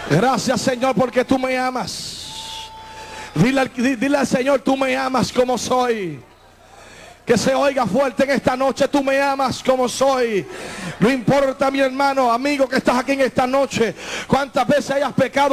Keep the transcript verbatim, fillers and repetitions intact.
Gracias, Señor, porque tú me amas. Dile, dile al Señor, tú me amas como soy. Que se oiga fuerte en esta noche, tú me amas como soy. No importa, mi hermano, amigo, que estás aquí en esta noche, cuántas veces hayas pecado